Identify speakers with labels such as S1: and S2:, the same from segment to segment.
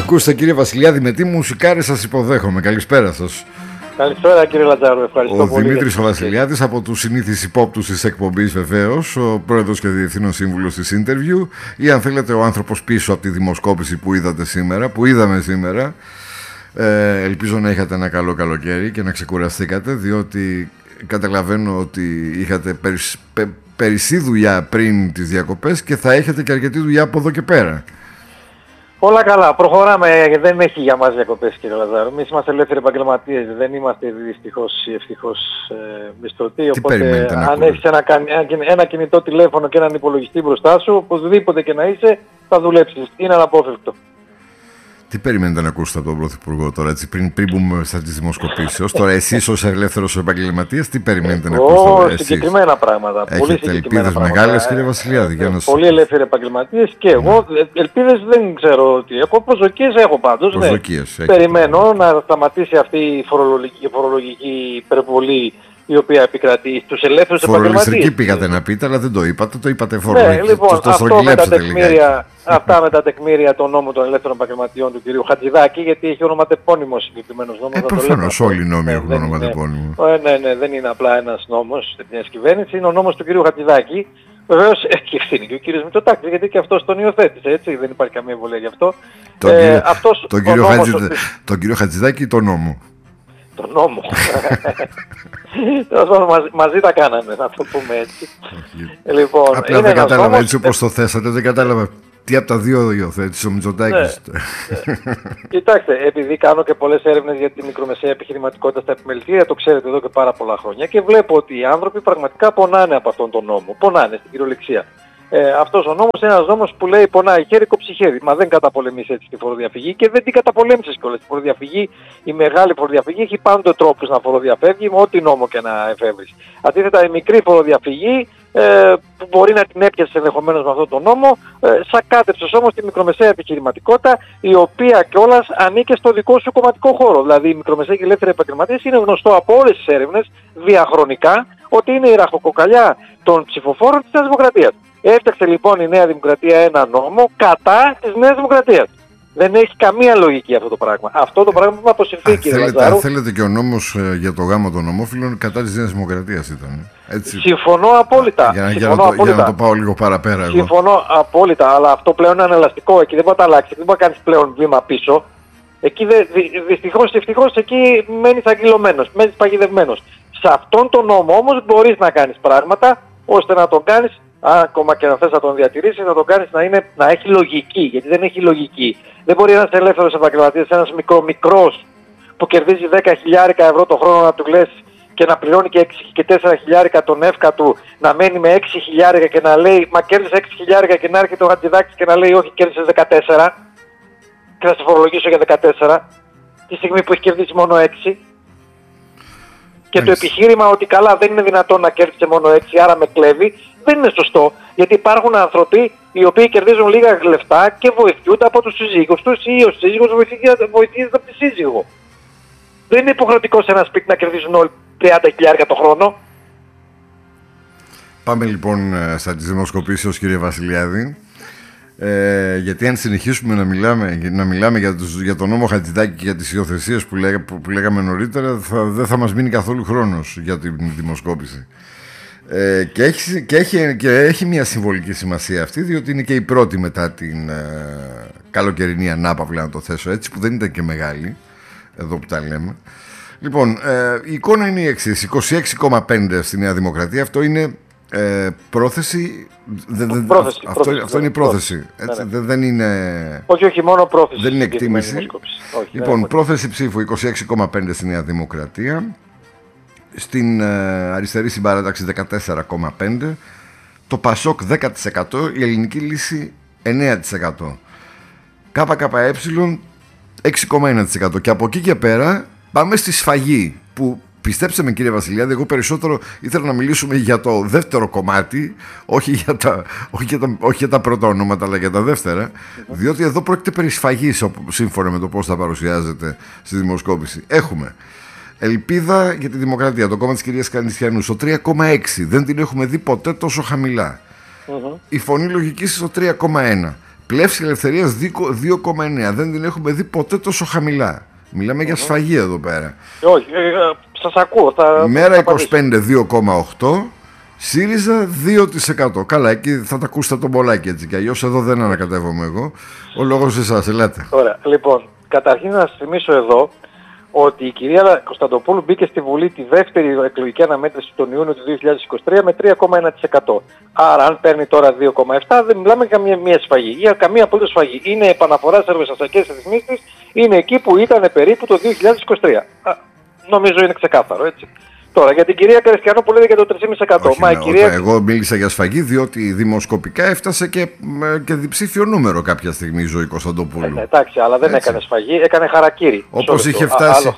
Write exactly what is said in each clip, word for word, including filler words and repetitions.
S1: Ακούστε κύριε Βασιλιάδη, με τι μουσικάρι σας υποδέχομαι. Καλησπέρα σας.
S2: Καλησπέρα κύριε Λατζάρου, ευχαριστώ
S1: ο
S2: πολύ.
S1: Ο Δημήτρης ο Βασιλιάδης, από τους συνήθεις υπόπτους της εκπομπής βεβαίως, ο πρόεδρος και διευθύνων σύμβουλος της Interview, ή αν θέλετε ο άνθρωπος πίσω από τη δημοσκόπηση που είδατε σήμερα, που είδαμε σήμερα. Ε, ελπίζω να είχατε ένα καλό καλοκαίρι και να ξεκουραστήκατε, διότι καταλαβαίνω ότι είχατε περισ, πε, περισσή δουλειά πριν τις διακοπές και θα έχετε και αρκετή δουλειά από εδώ και πέρα.
S2: Όλα καλά, προχωράμε, δεν έχει για μας διακοπές κύριε Λαζάρου. Εμείς είμαστε ελεύθεροι επαγγελματίες, δεν είμαστε δυστυχώς ή ευτυχώς ε, μισθωτοί. Οπότε αν έχεις ένα, ένα κινητό τηλέφωνο και έναν υπολογιστή μπροστά σου, οπωσδήποτε και να είσαι, θα δουλέψεις. Είναι αναπόφευκτο.
S1: Τι περιμένετε να ακούσετε από τον Πρωθυπουργό τώρα, έτσι, πριν, πριν μπούμε στα τις δημοσκοπήσεις? Τώρα εσείς ως ελεύθερος επαγγελματίας, τι περιμένετε να ακούσετε?
S2: Ω, συγκεκριμένα πράγματα.
S1: Έχετε ελπίδες μεγάλες κύριε Βασιλιάδη? Για να...
S2: Πολύ ελεύθεροι επαγγελματίες και εγώ. Mm. Ελπίδες δεν ξέρω τι έχω. Προσδοκίες έχω πάντως.
S1: Προσδοκίες,
S2: ναι. Περιμένω να σταματήσει αυτή η φορολογική, φορολογική υπερβολή η οποία επικρατεί στους ελεύθερους επαγγελματίες.
S1: Φορολογιστρική πήγατε να πείτε, αλλά δεν το είπατε, το είπατε φορολογική.
S2: Ναι, λοιπόν, το, το αυτό με τα τεκμήρια, αυτά με τα τεκμήρια των νόμων των ελεύθερων επαγγελματιών του κυρίου Χατζηδάκη, γιατί έχει ονοματεπώνυμο συγκεκριμένος νόμος.
S1: Ε, προφανώς όλοι οι νόμοι έχουν ονοματεπώνυμο.
S2: Ναι, ναι, ναι, δεν είναι απλά ένας νόμος της κυβέρνησης, είναι ο νόμος του κυρίου Χατζηδάκη. Βεβαίως έχει ευθύνη και ο κύριος Μητσοτάκης, γιατί και αυτός τον υιοθέτησε, έτσι, δεν υπάρχει καμία εμβολία γι' αυτό.
S1: Τον ε, κύριο, αυτός, τον κύριο, Χατζη, ότι... τον κύριο Χατζηδάκη ή τον νόμο?
S2: Τον νόμο. μαζί, μαζί τα κάνανε, να το πούμε έτσι. Λοιπόν,
S1: απλά
S2: είναι
S1: δεν κατάλαβα νόμος... έτσι όπως
S2: ε...
S1: το θέσατε, δεν κατάλαβα τι από τα δύο υιοθέτησε ο Μητσοτάκης.
S2: Ναι. Κοιτάξτε, επειδή κάνω και πολλές έρευνες για τη μικρομεσαία επιχειρηματικότητα στα επιμελητήρια, το ξέρετε εδώ και πάρα πολλά χρόνια, και βλέπω ότι οι άνθρωποι πραγματικά πονάνε από αυτόν τον νόμο. Πονάνε στην κυριολεξία. Ε, αυτός ο νόμος είναι ένας νόμος που λέει πονάει χέρι, κόψει χέρι. Μα δεν καταπολεμείς έτσι τη φοροδιαφυγή και δεν την καταπολέμησες κιόλας. Τη φοροδιαφυγή, η μεγάλη φοροδιαφυγή έχει πάντοτε τρόπους να φοροδιαφεύγει με ό,τι νόμο και να εφεύρεις. Αντίθετα η μικρή φοροδιαφυγή ε, που μπορεί να την έπιασε ενδεχομένως με αυτόν τον νόμο, ε, σακάτεψες όμως τη μικρομεσαία επιχειρηματικότητα, η οποία κιόλας ανήκε στο δικό σου κομματικό χώρο. Δηλαδή οι μικρομεσαίοι και ελεύθεροι επαγγελματίες είναι γνωστό από όλες τις έρευνες διαχρονικά ότι είναι η ραχοκοκαλιά των ψηφοφόρων της Νέας Δημοκρατίας. Έφτιαξε λοιπόν η Νέα Δημοκρατία ένα νόμο κατά της Νέας Δημοκρατίας. Δεν έχει καμία λογική αυτό το πράγμα. Αυτό το πράγμα που να αποσυρθεί, κύριε Λαζάρου.
S1: Αν θέλετε και ο νόμος ε, για το γάμο των ομόφυλων κατά της Νέας Δημοκρατίας ήταν. Έτσι.
S2: Συμφωνώ απόλυτα.
S1: Για,
S2: Συμφωνώ
S1: για, να το,
S2: απόλυτα.
S1: για να το πάω λίγο παραπέρα. Εγώ.
S2: Συμφωνώ απόλυτα, αλλά αυτό πλέον είναι ανελαστικό. Εκεί δεν μπορεί να τα αλλάξει. Δεν μπορεί να κάνεις πλέον βήμα πίσω. Εκεί δε, δυ, δυστυχώς, ευτυχώς, εκεί μένεις αγκυλωμένος, μένεις παγιδευμένος. Σε αυτόν τον νόμο όμως μπορείς να κάνεις πράγματα ώστε να τον κάνεις, ακόμα και να θες να τον διατηρήσεις, να τον κάνεις να, είναι, να έχει λογική, γιατί δεν έχει λογική. Δεν μπορεί ένας ελεύθερος επαγγελματίας, ένας μικρό, μικρός που κερδίζει δέκα χιλιάρικα ευρώ το χρόνο να του λες και να πληρώνει και έξι και τέσσερα χιλιάρικα τον εύκα του, να μένει με έξι χιλιάρικα και να λέει μα κέρδισε έξι χιλιάρικα και να έρχεται ο Χατζηδάκης και να λέει όχι κέρδισες δεκατέσσερα και να σε φορολογήσω για δεκατέσσερα τη στιγμή που έχει κερδίσει μόνο έξι. Και Έχεις. το επιχείρημα ότι καλά δεν είναι δυνατόν να κέρδισε μόνο έξι, άρα με κλέβει, δεν είναι σωστό. Γιατί υπάρχουν άνθρωποι οι οποίοι κερδίζουν λίγα λεφτά και βοηθούνται από τους σύζυγους τους ή ο σύζυγος βοηθείται από τη σύζυγο. Δεν είναι υποχρεωτικό σε ένα σπίτι να κερδίζουν όλοι τριάντα χιλιάρικα το χρόνο.
S1: Πάμε λοιπόν στα τις δημοσκοπήσεις, κύριε Βασιλιάδη. Ε, γιατί αν συνεχίσουμε να μιλάμε, να μιλάμε για, τους, για τον νόμο Χατζηδάκη και για τις υιοθεσίες που, λέγα, που, που λέγαμε νωρίτερα, θα, δεν θα μας μείνει καθόλου χρόνος για την δημοσκόπηση. Ε, και, έχει, και, έχει, και έχει μια συμβολική σημασία αυτή, διότι είναι και η πρώτη μετά την ε, καλοκαιρινή ανάπαυλα, να το θέσω έτσι, που δεν ήταν και μεγάλη, εδώ που τα λέμε. Λοιπόν, ε, η εικόνα είναι η εξής: είκοσι έξι κόμμα πέντε στη Νέα Δημοκρατία, αυτό είναι Ε, πρόθεση, δε, δε,
S2: πρόθεση,
S1: αυτό,
S2: πρόθεση,
S1: αυτό είναι η πρόθεση, έτσι, ναι, ναι. Δεν είναι...
S2: Όχι, όχι, μόνο πρόθεση.
S1: Δεν είναι εκτίμηση.
S2: Όχι,
S1: λοιπόν,
S2: ναι,
S1: πρόθεση ψήφου είκοσι έξι κόμμα πέντε στη Νέα Δημοκρατία, στην ε, αριστερή συμπαράταξη δεκατέσσερα κόμμα πέντε, το Πασόκ δέκα τοις εκατό, η Ελληνική Λύση εννέα τοις εκατό, ΚΚΕ έξι κόμμα ένα τοις εκατό, και από εκεί και πέρα πάμε στη σφαγή που... Πιστέψτε με, κύριε Βασιλιάδη, εγώ περισσότερο ήθελα να μιλήσουμε για το δεύτερο κομμάτι, όχι για τα, όχι για τα, όχι για τα πρώτα ονόματα, αλλά για τα δεύτερα, διότι εδώ πρόκειται περί σφαγής, σύμφωνα με το πώς θα παρουσιάζεται στη δημοσκόπηση. Έχουμε ελπίδα για τη δημοκρατία, το κόμμα της κυρίας Κανισιανού, στο τρία κόμμα έξι, δεν την έχουμε δει ποτέ τόσο χαμηλά. Mm-hmm. Η Φωνή Λογικής στο τρία κόμμα ένα. Πλεύση Ελευθερίας δύο κόμμα εννέα. Δεν την έχουμε δει ποτέ τόσο χαμηλά. Μιλάμε mm-hmm. για σφαγή εδώ πέρα.
S2: Όχι, ε, ε, σας ακούω. Θα,
S1: Μέρα είκοσι πέντε δύο κόμμα οκτώ. ΣΥΡΙΖΑ δύο τοις εκατό. Καλά, εκεί θα τα ακούσετε τον Πολάκη έτσι κι αλλιώς. Εδώ δεν ανακατεύομαι εγώ. Ο λόγος εσάς, ελάτε.
S2: Ωραία. Λοιπόν, καταρχήν να σας θυμίσω εδώ ότι η κυρία Κωνσταντοπούλου μπήκε στη Βουλή τη δεύτερη εκλογική αναμέτρηση τον Ιούνιο του δύο χιλιάδες είκοσι τρία με τρία κόμμα ένα τοις εκατό. Άρα, αν παίρνει τώρα δύο κόμμα επτά, δεν μιλάμε για καμία μία σφαγή. Για καμία απολύτως σφαγή. Είναι επαναφορά στις εργοστασιακές ρυθμίσεις, είναι εκεί που ήταν περίπου το δύο χιλιάδες είκοσι τρία. Α, νομίζω είναι ξεκάθαρο, έτσι. Τώρα, για την κυρία Καριστιανό που λέτε για το τρία κόμμα πέντε τοις εκατό.
S1: Όχι,
S2: Μα,
S1: ναι,
S2: κυρία...
S1: Εγώ μίλησα για σφαγή διότι δημοσκοπικά έφτασε και, και διψήφιο νούμερο κάποια στιγμή η Ζωή Κωνσταντοπούλου.
S2: Ε, ναι, εντάξει, αλλά δεν έτσι. Έκανε σφαγή, έκανε χαρακίρι.
S1: Όπως είχε φτάσει.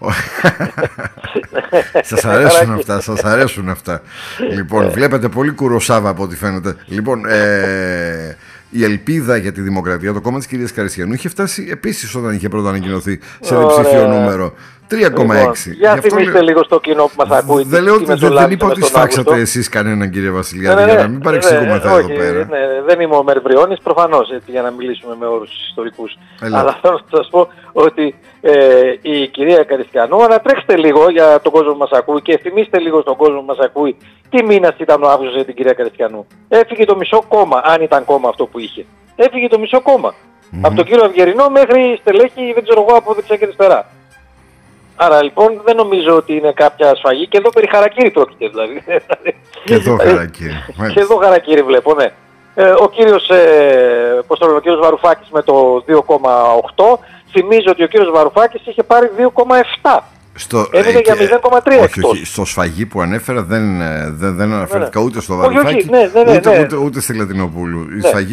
S1: Σας αρέσουν αυτά, σας αρέσουν αυτά. Λοιπόν, βλέπετε πολύ Κουροσάβα από ό,τι φαίνεται. Λοιπόν, ε, η ελπίδα για τη δημοκρατία, το κόμμα της κυρίας Καριστιανού, είχε φτάσει επίσης όταν είχε πρώτα ανακοινωθεί σε διψήφιο νούμερο. τρία κόμμα έξι.
S2: Λοιπόν, για θυμίστε λέω... λίγο στο κοινό που μας ακούει.
S1: Δεν, λέω, δεν, δεν είπα ότι σφάξατε εσείς κανέναν, κύριε Βασιλιάδη, ναι, ναι, για να μην παρεξηγούμεθα ναι, εδώ
S2: όχι,
S1: πέρα.
S2: Ναι, δεν είμαι ο Μερβριώνης, προφανώς, έτσι, για να μιλήσουμε με όρους ιστορικούς.
S1: Έλα.
S2: Αλλά θέλω να σας πω ότι ε, η κυρία Καριστιανού, ανατρέξτε λίγο για τον κόσμο που μας ακούει και θυμίστε λίγο στον κόσμο που μας ακούει τι μήνας ήταν ο Αύγουστος για την κυρία Καριστιανού. Έφυγε το μισό κόμμα, αν ήταν κόμμα αυτό που είχε. Έφυγε το μισό κόμμα. Mm-hmm. Από τον κύριο Αυγερινό μέχρι στελέχη, δεν ξέρω εγώ, από δεξιά και αριστερά. Άρα λοιπόν δεν νομίζω ότι είναι κάποια σφαγή και εδώ περί χαρακίρι πρόκειται δηλαδή.
S1: Και εδώ χαρακίρι.
S2: Και εδώ χαρακίρι βλέπω, ναι. Ε, ο κύριος, ε, πώς το λέμε, ο κύριος Βαρουφάκης με το δύο κόμμα οκτώ, θυμίζω ότι ο κύριος Βαρουφάκης είχε πάρει δύο κόμμα επτά.
S1: Στο,
S2: Έμεινε ε, για μηδέν κόμμα τρία
S1: όχι, όχι, στο σφαγή που ανέφερα δεν, δεν, δεν αναφέρθηκα
S2: ναι,
S1: ούτε στο Βαρουφάκη,
S2: ναι, ναι, ναι, ναι,
S1: ούτε,
S2: ναι.
S1: ούτε, ούτε στη Λατινοπούλου.
S2: Ναι.
S1: Η σφαγή